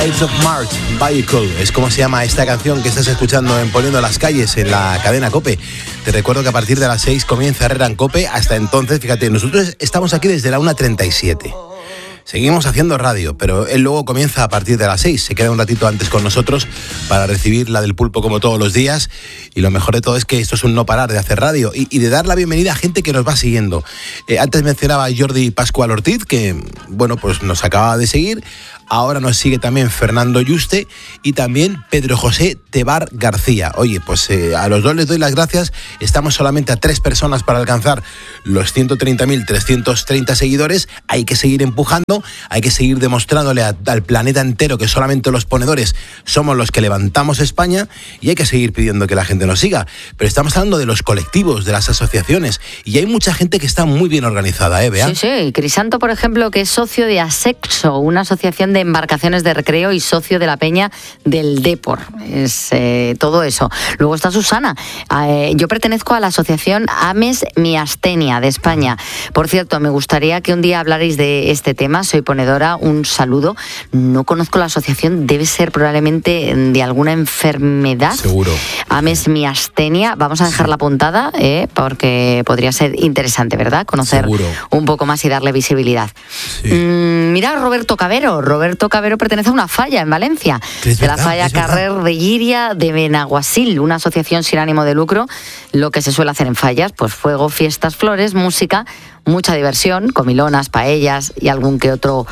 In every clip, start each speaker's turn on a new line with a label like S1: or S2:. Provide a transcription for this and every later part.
S1: Ides of March, Vehicle, es como se llama esta canción que estás escuchando en Poniendo las Calles en la cadena COPE. Te recuerdo que a partir de las 6 comienza Herrera en COPE. Hasta entonces, fíjate, nosotros estamos aquí desde la 1:37. Seguimos haciendo radio, pero él luego comienza a partir de las 6. Se queda un ratito antes con nosotros para recibir la del pulpo como todos los días. Y lo mejor de todo es que esto es un no parar de hacer radio y de dar la bienvenida a gente que nos va siguiendo. Antes mencionaba a Jordi Pascual Ortiz, que bueno, pues nos acaba de seguir. Ahora nos sigue también Fernando Yuste y también Pedro José Tebar García. Oye, pues a los dos les doy las gracias. Estamos solamente a 3 personas para alcanzar los 130.330 seguidores. Hay que seguir empujando, hay que seguir demostrándole al planeta entero que solamente los ponedores somos los que levantamos España y hay que seguir pidiendo que la gente nos siga. Pero estamos hablando de los colectivos, de las asociaciones y hay mucha gente que está muy bien organizada, Bea?
S2: Sí, sí. Crisanto, por ejemplo, que es socio de Asexo, una asociación de embarcaciones de recreo y socio de la peña del Depor. Es todo eso. Luego está Susana. Yo pertenezco a la asociación Ames Miastenia de España. Por cierto, me gustaría que un día hablarais de este tema. Soy ponedora. Un saludo. No conozco la asociación. Debe ser probablemente de alguna enfermedad.
S1: Seguro.
S2: Ames Miastenia. Vamos a dejarla apuntada porque podría ser interesante, ¿verdad? Conocer
S1: Seguro.
S2: Un poco más y darle visibilidad.
S1: Sí.
S2: Mira, Roberto Cabero pertenece a una falla en Valencia, de la falla Carrer de Llíria de Benaguasil, una asociación sin ánimo de lucro. Lo que se suele hacer en fallas, pues fuego, fiestas, flores, música, mucha diversión, comilonas, paellas y algún que otro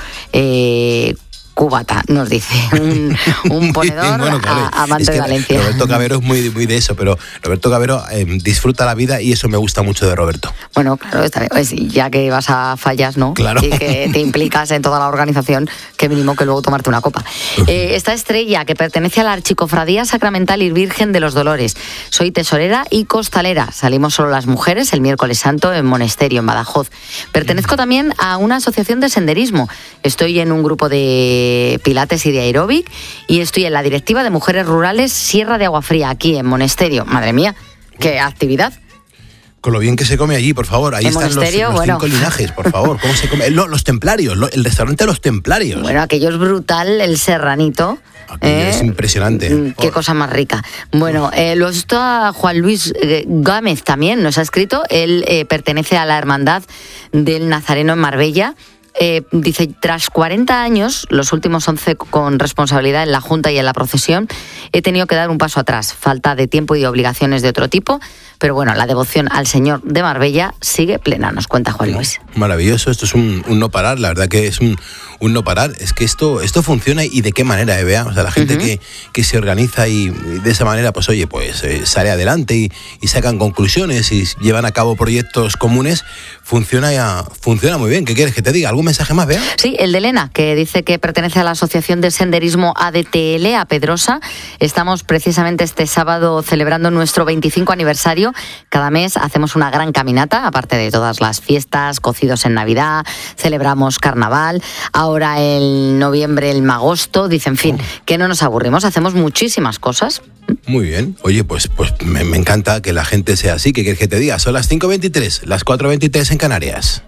S2: cubata, nos dice un ponedor bueno, amante de Valencia.
S1: Roberto Cabero es muy de eso, pero Roberto Cabero disfruta la vida y eso me gusta mucho de Roberto.
S2: Bueno, claro, está bien. Pues ya que vas a fallas, ¿no?
S1: Claro.
S2: Y que te implicas en toda la organización, qué mínimo que luego tomarte una copa. Esta Estrella, que pertenece a la Archicofradía Sacramental y Virgen de los Dolores. Soy tesorera y costalera. Salimos solo las mujeres el miércoles santo en Monesterio, en Badajoz. Pertenezco también a una asociación de senderismo. Estoy en un grupo de pilates y de aeróbic y estoy en la directiva de Mujeres Rurales Sierra de Aguafría, aquí en Monesterio. Madre mía, qué actividad.
S1: Con lo bien que se come allí, por favor. Ahí están los 5 linajes, por favor. ¿Cómo se come? Los templarios, el restaurante de los templarios.
S2: Bueno, aquello es brutal, el serranito.
S1: Es impresionante.
S2: Qué cosa más rica. Bueno, lo está Juan Luis Gámez también, nos ha escrito. Él pertenece a la Hermandad del Nazareno en Marbella. Dice, tras 40 años, los últimos 11 con responsabilidad en la Junta y en la procesión, he tenido que dar un paso atrás. Falta de tiempo y de obligaciones de otro tipo, pero bueno, la devoción al Señor de Marbella sigue plena, nos cuenta Juan Luis.
S1: Maravilloso, esto es un no parar, la verdad que es un no parar. Es que esto funciona y de qué manera, Bea. O sea, la gente que se organiza y de esa manera, pues oye, pues sale adelante y sacan conclusiones y llevan a cabo proyectos comunes, funciona muy bien. ¿Qué quieres que te diga? ¿Algún mensaje más, Bea?
S2: Sí, el de Elena, que dice que pertenece a la Asociación de Senderismo ADTL, a Pedrosa. Estamos precisamente este sábado celebrando nuestro 25 aniversario. Cada mes hacemos una gran caminata, aparte de todas las fiestas, cocidos en Navidad, celebramos carnaval, ahora en noviembre el magosto, dice, en fin, que no nos aburrimos, hacemos muchísimas cosas.
S1: Muy bien. Oye, pues me encanta que la gente sea así. ¿Qué quieres que te diga? Son las 5:23, las 4:23 en Canarias.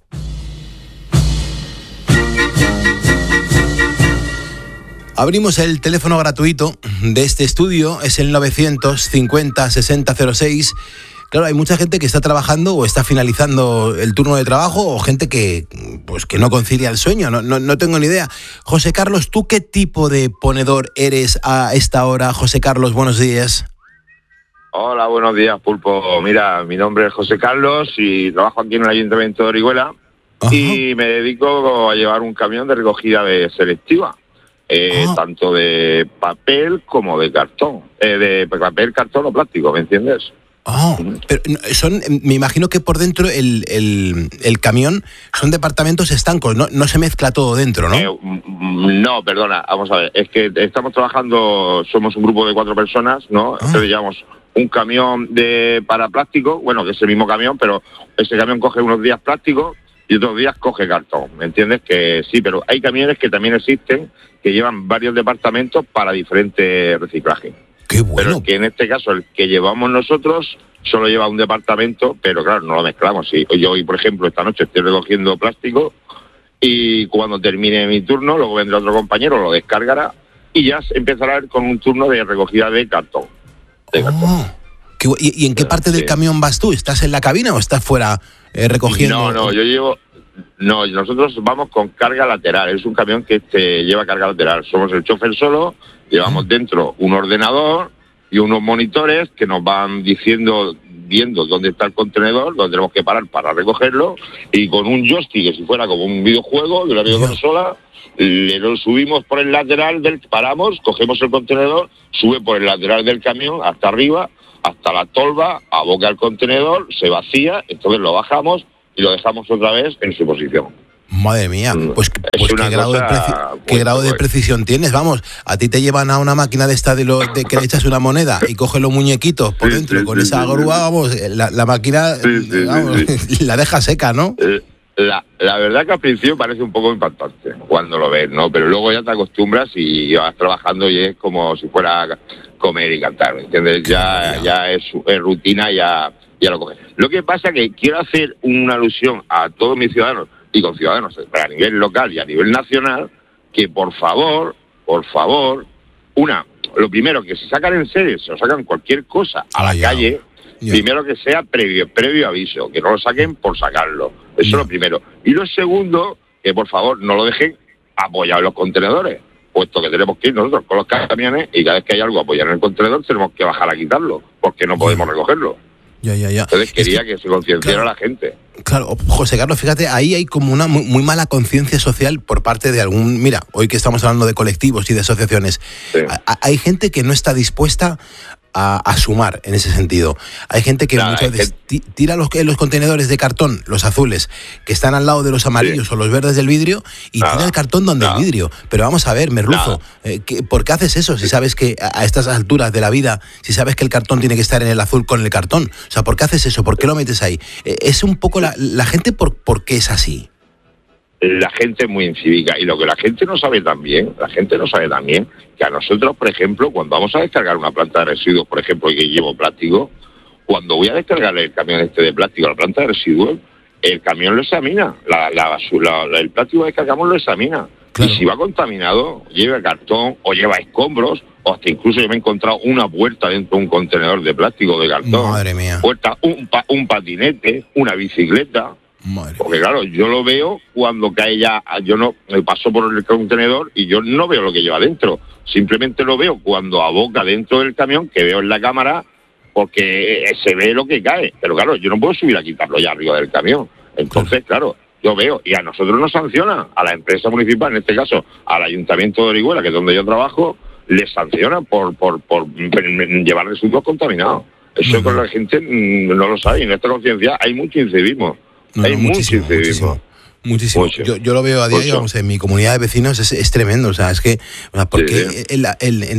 S1: Abrimos el teléfono gratuito de este estudio, es el 950 6006. Claro, hay mucha gente que está trabajando o está finalizando el turno de trabajo o gente que no concilia el sueño, no tengo ni idea. José Carlos, ¿tú qué tipo de ponedor eres a esta hora? José Carlos, buenos días.
S3: Hola, buenos días, Pulpo. Mira, mi nombre es José Carlos y trabajo aquí en el Ayuntamiento de Orihuela. Ajá. Y me dedico a llevar un camión de recogida de selectiva. Tanto de papel como de cartón. De papel, cartón o plástico, ¿me entiendes?
S1: Pero me imagino que por dentro el camión son departamentos estancos, no se mezcla todo dentro, ¿no?
S3: No, perdona, vamos a ver, es que estamos trabajando, somos un grupo de 4 personas, ¿no? Entonces llevamos un camión para plástico, bueno, que es el mismo camión, pero ese camión coge unos días plástico y otros días coge cartón, ¿me entiendes? Que sí, pero hay camiones que también existen que llevan varios departamentos para diferentes reciclajes.
S1: ¡Qué bueno!
S3: Pero que en este caso el que llevamos nosotros solo lleva un departamento, pero claro, no lo mezclamos. Sí, yo hoy, por ejemplo, esta noche estoy recogiendo plástico y cuando termine mi turno, luego vendrá otro compañero, lo descargará y ya empezará con un turno de recogida de cartón.
S1: ¿Y en qué parte del camión vas tú? ¿Estás en la cabina o estás fuera recogiendo?
S3: No, nosotros vamos con carga lateral. Es un camión que lleva carga lateral. Somos el chofer solo, llevamos dentro un ordenador y unos monitores que nos van viendo dónde está el contenedor, dónde tenemos que parar para recogerlo, y con un joystick, que si fuera como un videojuego de la videoconsola, le lo subimos por el lateral paramos, cogemos el contenedor, sube por el lateral del camión hasta arriba, hasta la tolva, aboca el contenedor, se vacía, entonces lo bajamos y lo dejamos otra vez en su posición.
S1: Madre mía, pues qué grado de precisión tienes. Vamos, a ti te llevan a una máquina de esta de que le echas una moneda y coges los muñequitos por dentro con esa grúa, vamos, la máquina la deja seca, ¿no?
S3: La verdad que al principio parece un poco impactante cuando lo ves, ¿no? Pero luego ya te acostumbras y vas trabajando y es como si fuera comer y cantar, ¿me entiendes? Ya es rutina, ya lo coges. Lo que pasa que quiero hacer una alusión a todos mis ciudadanos y con ciudadanos a nivel local y a nivel nacional, que por favor, lo primero, que se sacan en serio, se lo sacan cualquier cosa a la calle, primero que sea previo aviso, que no lo saquen por sacarlo. Eso es lo primero. Y lo segundo, que por favor no lo dejen apoyado en los contenedores, puesto que tenemos que ir nosotros con los camiones y cada vez que hay algo apoyado en el contenedor tenemos que bajar a quitarlo, porque no podemos recogerlo.
S1: Ya.
S3: Entonces quería que se concienciara la gente.
S1: Claro, José Carlos, fíjate, ahí hay como una muy mala conciencia social por parte de algún... Mira, hoy que estamos hablando de colectivos y de asociaciones, hay gente que no está dispuesta a sumar en ese sentido. Hay gente que muchas veces tira los contenedores de cartón, los azules, que están al lado de los amarillos o los verdes del vidrio, y tira el cartón donde el vidrio. Pero vamos a ver, Merluzo, ¿por qué haces eso si sabes que a estas alturas de la vida, si sabes que el cartón tiene que estar en el azul con el cartón? O sea, ¿por qué haces eso? ¿Por qué lo metes ahí? Es un poco la gente, ¿por qué es así?
S3: La gente es muy incívica, y lo que la gente no sabe también, que a nosotros, por ejemplo, cuando vamos a descargar una planta de residuos, por ejemplo, y que llevo plástico, cuando voy a descargar el camión de plástico a la planta de residuos, el camión lo examina, el plástico que descargamos lo examina. Claro. Y si va contaminado, lleva cartón o lleva escombros, o hasta incluso yo me he encontrado una puerta dentro de un contenedor de plástico de cartón.
S1: Madre mía.
S3: Puerta, un patinete, una bicicleta. Porque claro, yo lo veo cuando cae yo no me paso por el contenedor y yo no veo lo que lleva dentro, simplemente lo veo cuando aboca dentro del camión, que veo en la cámara, porque se ve lo que cae, pero claro, yo no puedo subir a quitarlo ya arriba del camión. Entonces, claro, yo veo, y a nosotros nos sanciona, a la empresa municipal, en este caso al Ayuntamiento de Orihuela, que es donde yo trabajo, les sancionan por llevar residuos contaminados. Eso con la gente no lo sabe, y en esta conciencia hay mucho incivismo. Hay muchísimo.
S1: Yo lo veo a diario, vamos, en mi comunidad de vecinos es tremendo, o sea, es que porque en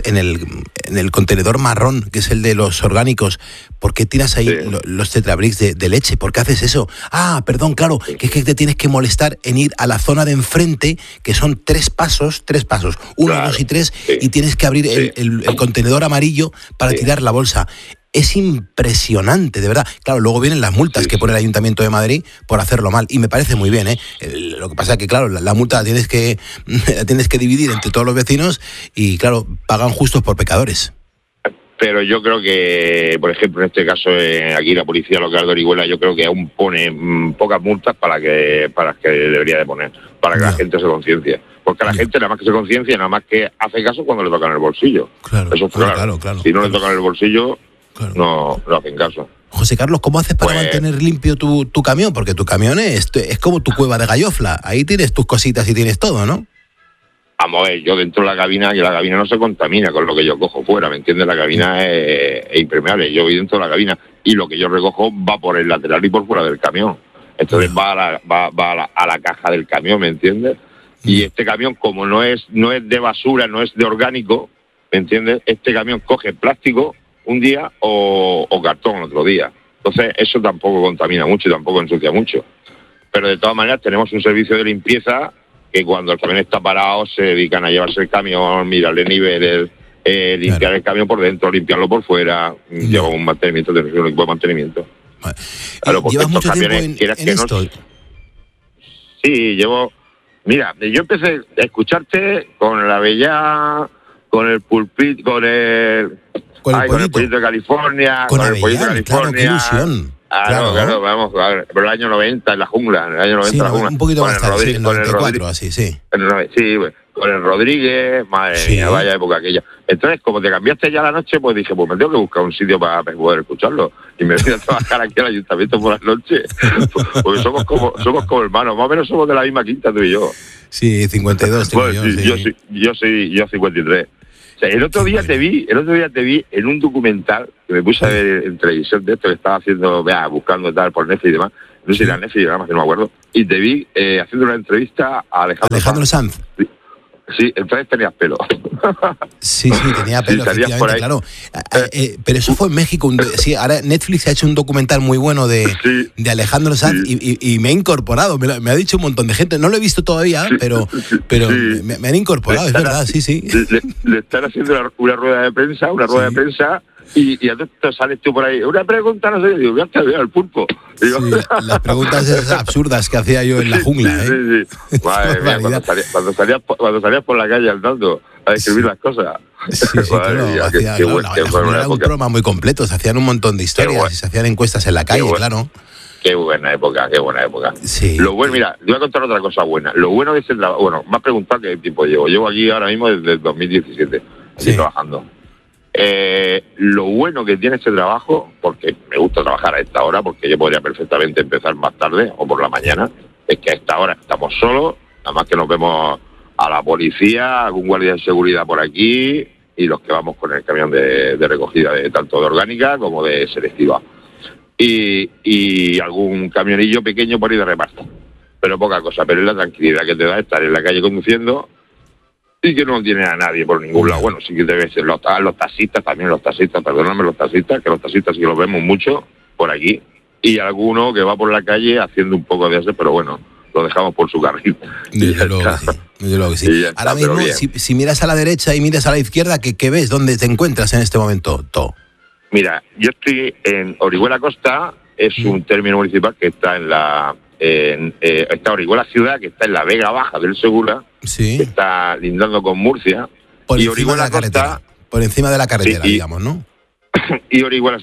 S1: el contenedor marrón, que es el de los orgánicos, ¿por qué tiras ahí los tetrabricks de leche? ¿Por qué haces eso? Perdón, claro, que es que te tienes que molestar en ir a la zona de enfrente, que son tres pasos, 1, 2 y 3, y tienes que abrir el contenedor amarillo para tirar la bolsa. Es impresionante, de verdad. Claro, luego vienen las multas que pone el Ayuntamiento de Madrid por hacerlo mal, y me parece muy bien, ¿eh? Lo que pasa es que, claro, la multa la tienes que dividir entre todos los vecinos y, claro, pagan justos por pecadores.
S3: Pero yo creo que, por ejemplo, en este caso, aquí la Policía Local de Orihuela, yo creo que aún pone pocas multas para que debería de poner, para que la gente se conciencie. Porque a la gente nada más que se conciencie, nada más que hace caso cuando le tocan el bolsillo. Claro, eso es claro. Si no le tocan el bolsillo... Claro. No hacen caso.
S1: José Carlos, ¿cómo haces para mantener limpio tu camión? Porque tu camión es como tu cueva de gallofla. Ahí tienes tus cositas y tienes todo, ¿no?
S3: Vamos a ver, yo dentro de la cabina, y la cabina no se contamina con lo que yo cojo fuera, ¿me entiendes? La cabina es impermeable. Yo voy dentro de la cabina y lo que yo recojo va por el lateral y por fuera del camión. Entonces va a la caja del camión, ¿me entiendes? Y este camión, como no es de basura, no es de orgánico, ¿me entiendes? Este camión coge plástico un día o cartón otro día. Entonces eso tampoco contamina mucho y tampoco ensucia mucho. Pero de todas maneras tenemos un servicio de limpieza que cuando el camión está parado se dedican a llevarse el camión, mirarle niveles, limpiar el camión por dentro, limpiarlo por fuera, lleva un mantenimiento, un equipo de mantenimiento.
S1: Claro, ¿llevas mucho tiempo en esto?
S3: Sí, mira, yo empecé a escucharte con la Bella, con el pulpit, con el pollito de California,
S1: con el pollito de California. Claro, qué ilusión.
S3: Claro, vamos, pero el año 90 en la jungla,
S1: sí, la jungla. Un poquito más tarde, en el 94, así, sí.
S3: Sí, con el Rodríguez, madre mía, vaya época aquella. Entonces, como te cambiaste ya la noche, pues dije, pues me tengo que buscar un sitio para poder escucharlo. Y me vine a trabajar aquí al ayuntamiento por las noches. Porque somos como hermanos, más o menos somos de la misma quinta tú y yo.
S1: Sí, 52 tengo
S3: yo. Yo soy 53. O sea, el otro día te vi en un documental que me puse a ver en televisión de esto que estaba haciendo, buscando tal por Netflix y demás. No sé si era Netflix, nada más que no me acuerdo. Y te vi haciendo una entrevista a Alejandro Sanz. Sí, entonces tenías pelo.
S1: Sí, tenía pelo, efectivamente, claro. Pero eso fue en México. Ahora Netflix ha hecho un documental muy bueno de Alejandro Sanz y me he incorporado. Me ha dicho un montón de gente. No lo he visto todavía, pero me han incorporado, es verdad, sí.
S3: Le están haciendo una rueda de prensa, y entonces sales tú por ahí. Una pregunta, no sé, digo, voy a ver al pulpo. Digo,
S1: las preguntas esas absurdas que hacía yo en la jungla, ¿eh?
S3: Sí. Madre mía, cuando salías por la calle andando a escribir las cosas.
S1: Sí, claro, era un programa muy completo, se hacían un montón de historias y se hacían encuestas en la calle, claro.
S3: Qué buena época.
S1: Sí.
S3: Lo bueno, mira, te voy a contar otra cosa buena. Lo bueno de ese trabajo, bueno, me has preguntado qué tiempo llevo. Llevo aquí ahora mismo desde el 2017, trabajando. Lo bueno que tiene este trabajo, porque me gusta trabajar a esta hora, porque yo podría perfectamente empezar más tarde o por la mañana, es que a esta hora estamos solos, nada más que nos vemos a la policía, algún guardia de seguridad por aquí y los que vamos con el camión de recogida de tanto de orgánica como de selectiva. Y algún camionillo pequeño por ahí de reparto. Pero poca cosa, pero es la tranquilidad que te da estar en la calle conduciendo y que no tiene a nadie por ningún lado. Bueno, sí que debe ser los taxistas, perdóname, los taxistas sí que los vemos mucho por aquí. Y alguno que va por la calle haciendo un poco de eso, pero bueno, lo dejamos por su carril.
S1: Desde luego que sí. Ahora mismo, si miras a la derecha y miras a la izquierda, ¿qué ves? ¿Dónde te encuentras en este momento, To?
S3: Mira, yo estoy en Orihuela Costa, es un término municipal que está está Orihuela Ciudad, que está en la Vega Baja del Segura, que está lindando con Murcia.
S1: Y Orihuela Costa, por encima de la carretera, digamos, ¿no?
S3: Y Orihuela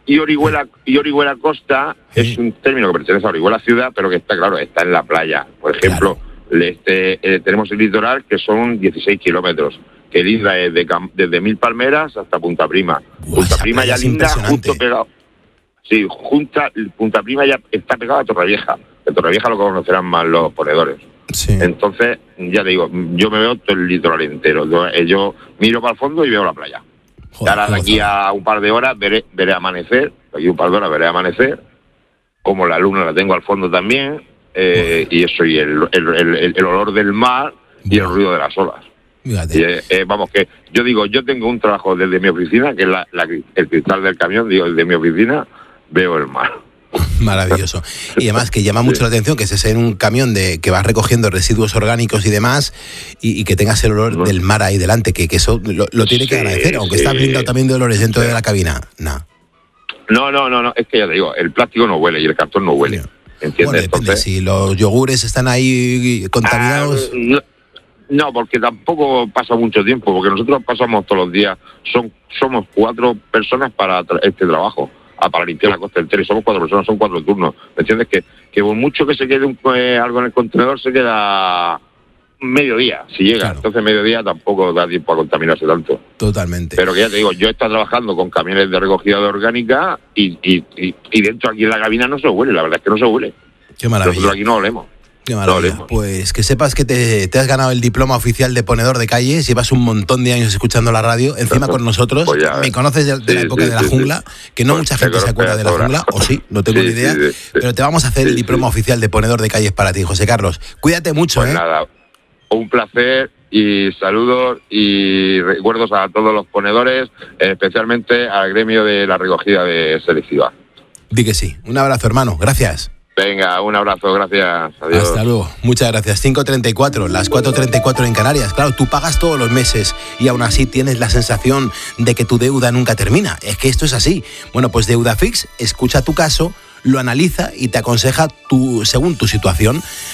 S3: Costa es un término que pertenece a Orihuela Ciudad, pero que está en la playa. Por ejemplo, tenemos el litoral, que son 16 kilómetros, que linda desde Mil Palmeras hasta Punta Prima. Punta Prima ya linda justo pegado. Sí, Punta Prima ya está pegado a Torrevieja. De Torrevieja lo conocerán más los ponedores.
S1: Sí.
S3: Entonces, ya te digo, yo me veo todo el litoral entero. Yo miro para el fondo y veo la playa. Ahora de aquí a un par de horas veré amanecer. Aquí un par de horas veré amanecer. Como la luna la tengo al fondo también. Y eso, y el olor del mar y el ruido de las olas. Vamos, que yo digo, yo tengo un trabajo desde mi oficina, que es el cristal del camión, digo, desde mi oficina veo el mar.
S1: Maravilloso. Y además que llama mucho la atención que estés en un camión que vas recogiendo residuos orgánicos y demás, y que tengas el olor del mar ahí delante, que eso lo tiene que agradecer, aunque está blindado también de olores dentro de la cabina.
S3: No, es que ya te digo, el plástico no huele y el cartón no huele. ¿Entiendes?
S1: Bueno, depende. Entonces, si los yogures están ahí contaminados...
S3: No, porque tampoco pasa mucho tiempo, porque nosotros pasamos todos los días, somos 4 personas para este trabajo, para limpiar la costa entera, y somos 4 personas, son 4 turnos. ¿Me entiendes? Que por mucho que se quede algo en el contenedor, se queda mediodía, si llega. Claro. Entonces mediodía tampoco da tiempo a contaminarse tanto.
S1: Totalmente.
S3: Pero que ya te digo, yo he estado trabajando con camiones de recogida de orgánica y dentro aquí en la cabina no se huele, la verdad es que no se huele.
S1: Qué maravilla.
S3: Nosotros aquí no olemos.
S1: Qué maravilla. Pues que sepas que te has ganado el diploma oficial de ponedor de calles, llevas un montón de años escuchando la radio, encima con nosotros, pues me conoces de la época de la jungla, que no mucha gente se acuerda de la jungla, o sí, no tengo ni idea, pero te vamos a hacer el diploma oficial de ponedor de calles para ti, José Carlos. Cuídate mucho,
S3: pues nada, un placer y saludos y recuerdos a todos los ponedores, especialmente al gremio de la recogida de selectiva.
S1: Di que sí. Un abrazo, hermano. Gracias.
S3: Venga, un abrazo, gracias. Adiós.
S1: Hasta luego. Muchas gracias. 5:34, las 4:34 en Canarias. Claro, tú pagas todos los meses y aún así tienes la sensación de que tu deuda nunca termina. Es que esto es así. Bueno, pues Deudafix escucha tu caso, lo analiza y te aconseja según tu situación.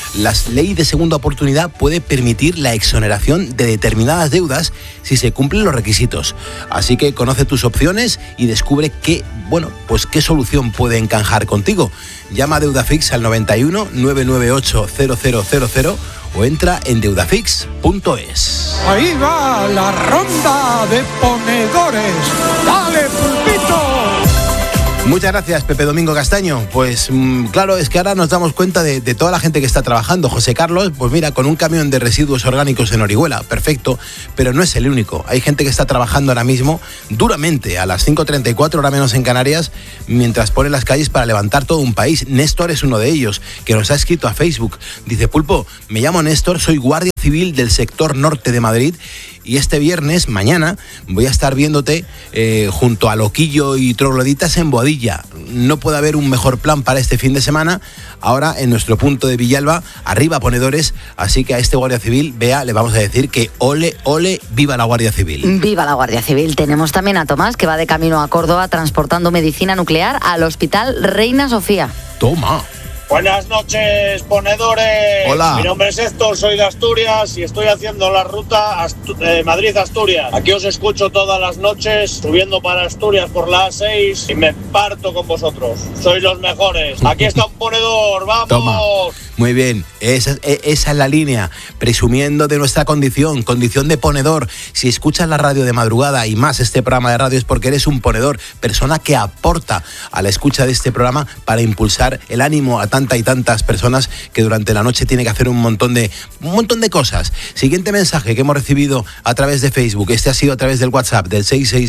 S1: La ley de segunda oportunidad puede permitir la exoneración de determinadas deudas si se cumplen los requisitos. Así que conoce tus opciones y descubre qué solución puede encajar contigo. Llama a Deudafix al 91 998 0000 o entra en deudafix.es.
S4: Ahí va la ronda de ponedores. ¡Dale, Pulpito!
S1: Muchas gracias, Pepe Domingo Castaño. Pues claro, es que ahora nos damos cuenta de toda la gente que está trabajando. José Carlos, pues mira, con un camión de residuos orgánicos en Orihuela, perfecto, pero no es el único. Hay gente que está trabajando ahora mismo duramente a las 5:34, hora menos en Canarias, mientras pone las calles para levantar todo un país. Néstor es uno de ellos, que nos ha escrito a Facebook. Dice, Pulpo, me llamo Néstor, soy guardia civil del sector norte de Madrid y este viernes, mañana, voy a estar viéndote junto a Loquillo y Trogloditas en Boadilla. No puede haber un mejor plan para este fin de semana. Ahora, en nuestro punto de Villalba, arriba ponedores, así que a este guardia civil, Bea, le vamos a decir que ole, ole, viva la Guardia Civil.
S2: Viva la Guardia Civil. Tenemos también a Tomás, que va de camino a Córdoba transportando medicina nuclear al Hospital Reina Sofía.
S1: Toma.
S5: Buenas noches, ponedores.
S1: Hola.
S5: Mi nombre es Héctor, soy de Asturias y estoy haciendo la ruta Madrid-Asturias. Aquí os escucho todas las noches, subiendo para Asturias por la A6 y me parto con vosotros. Sois los mejores. Aquí está un ponedor, ¡vamos!
S1: Toma. Muy bien, esa es la línea, presumiendo de nuestra condición de ponedor. Si escuchas la radio de madrugada y más este programa de radio es porque eres un ponedor, persona que aporta a la escucha de este programa para impulsar el ánimo a tantas personas que durante la noche tiene que hacer un montón de cosas. Siguiente mensaje que hemos recibido a través de Facebook, este ha sido a través del WhatsApp del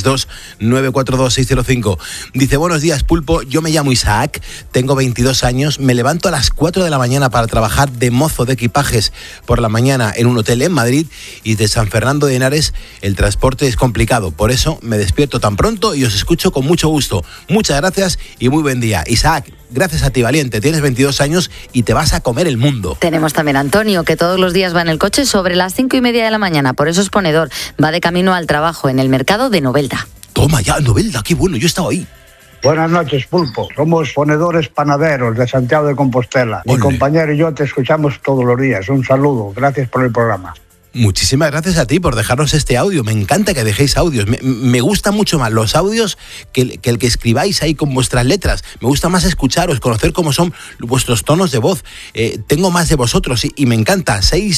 S1: 662-942-605. Dice, buenos días, Pulpo, yo me llamo Isaac, tengo 22 años, me levanto a las 4 de la mañana para trabajar de mozo de equipajes por la mañana en un hotel en Madrid y de San Fernando de Henares el transporte es complicado, por eso me despierto tan pronto y os escucho con mucho gusto. Muchas gracias y muy buen día. Isaac, gracias a ti, valiente, tienes 22 años y te vas a comer el mundo.
S2: Tenemos también a Antonio, que todos los días va en el coche sobre las 5:30 de la mañana, por eso es ponedor, va de camino al trabajo en el mercado de Novelda.
S1: Toma ya, Novelda, qué bueno, yo he estado ahí.
S6: Buenas noches, Pulpo. Somos ponedores panaderos de Santiago de Compostela. Mi compañero y yo te escuchamos todos los días. Un saludo. Gracias por el programa.
S1: Muchísimas gracias a ti por dejarnos este audio. Me encanta que dejéis audios. Me gustan mucho más los audios que el que escribáis ahí con vuestras letras. Me gusta más escucharos, conocer cómo son vuestros tonos de voz. Tengo más de vosotros y me encanta.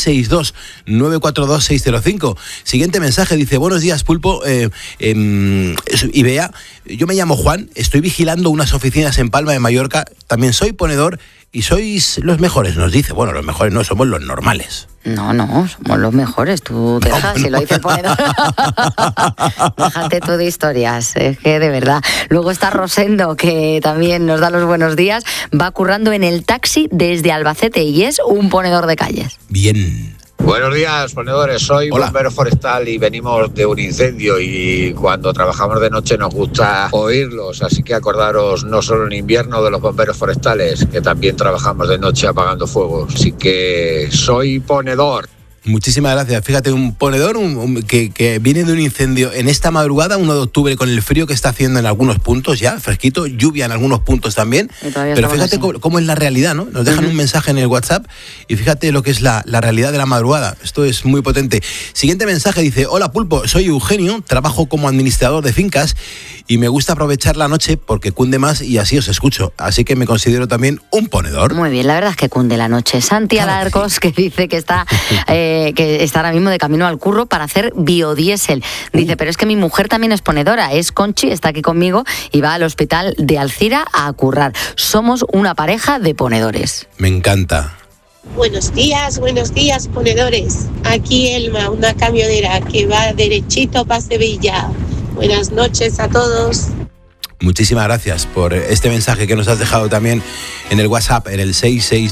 S1: 662-942-605. Siguiente mensaje, dice, buenos días, Pulpo. Y Bea, yo me llamo Juan, estoy vigilando unas oficinas en Palma de Mallorca. También soy ponedor y sois los mejores, nos dice. Bueno, los mejores no, somos los normales.
S2: No, somos los mejores, tú dejas, si lo dice el ponedor. Déjate tú de historias, es que de verdad. Luego está Rosendo, que también nos da los buenos días, va currando en el taxi desde Albacete y es un ponedor de calles.
S1: Bien.
S7: Buenos días, ponedores. Soy bombero forestal y venimos de un incendio y cuando trabajamos de noche nos gusta oírlos, así que acordaros no solo en invierno de los bomberos forestales, que también trabajamos de noche apagando fuegos. Así que soy ponedor.
S1: Muchísimas gracias. Fíjate, un ponedor que viene de un incendio en esta madrugada, 1 de octubre, con el frío que está haciendo en algunos puntos ya, fresquito, lluvia en algunos puntos también. Pero fíjate cómo es la realidad, ¿no? Nos dejan un mensaje en el WhatsApp y fíjate lo que es la realidad de la madrugada. Esto es muy potente. Siguiente mensaje dice, hola Pulpo, soy Eugenio, trabajo como administrador de fincas y me gusta aprovechar la noche porque cunde más y así os escucho. Así que me considero también un ponedor.
S2: Muy bien, la verdad es que cunde la noche. Santi Alarcos, que dice que está ahora mismo de camino al curro para hacer biodiesel. Dice, pero es que mi mujer también es ponedora, es Conchi, está aquí conmigo y va al hospital de Alcira a currar. Somos una pareja de ponedores.
S1: Me encanta.
S8: Buenos días, ponedores. Aquí Elma, una camionera que va derechito para Sevilla. Buenas noches a todos.
S1: Muchísimas gracias por este mensaje que nos has dejado también en el WhatsApp, en el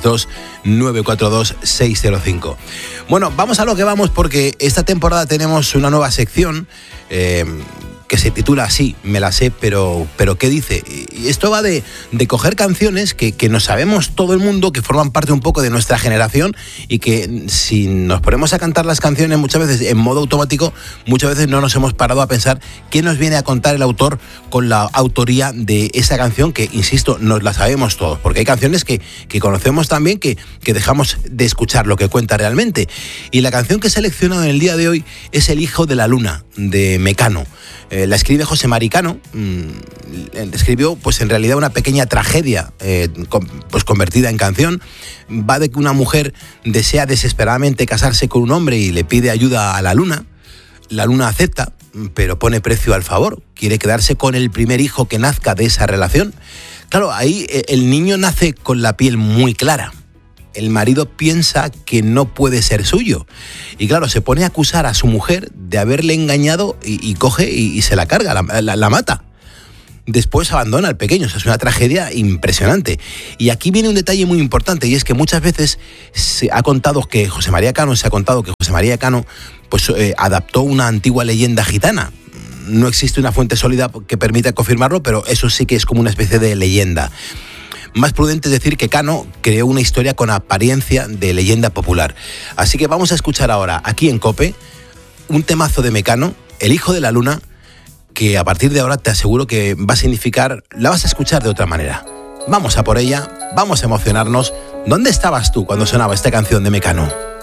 S1: 662-942-605. Bueno, vamos a lo que vamos porque esta temporada tenemos una nueva sección que se titula así, me la sé, pero ¿qué dice? Y esto va de coger canciones que nos sabemos todo el mundo, que forman parte un poco de nuestra generación y que si nos ponemos a cantar las canciones muchas veces en modo automático, muchas veces no nos hemos parado a pensar qué nos viene a contar el autor con la autoría de esa canción que, insisto, nos la sabemos todos, porque hay canciones que conocemos también que dejamos de escuchar lo que cuenta realmente. Y la canción que he seleccionado en el día de hoy es El hijo de la luna, de Mecano. La escribe José Mari Cano. Escribió pues en realidad una pequeña tragedia pues convertida en canción. Va de que una mujer desea desesperadamente casarse con un hombre y le pide ayuda a la luna. La luna acepta, pero pone precio al favor. Quiere quedarse con el primer hijo que nazca de esa relación. Claro, ahí el niño nace con la piel muy clara. El marido piensa que no puede ser suyo. Y claro, se pone a acusar a su mujer de haberle engañado y coge y se la carga, la mata. Después abandona al pequeño. O sea, es una tragedia impresionante. Y aquí viene un detalle muy importante, y es que muchas veces se ha contado que José María Cano pues, adaptó una antigua leyenda gitana. No existe una fuente sólida que permita confirmarlo, pero eso sí que es como una especie de leyenda. Más prudente es decir que Cano creó una historia con apariencia de leyenda popular. Así que vamos a escuchar ahora, aquí en COPE, un temazo de Mecano, El hijo de la luna, que a partir de ahora te aseguro que va a significar, la vas a escuchar de otra manera. Vamos a por ella, vamos a emocionarnos. ¿Dónde estabas tú cuando sonaba esta canción de Mecano?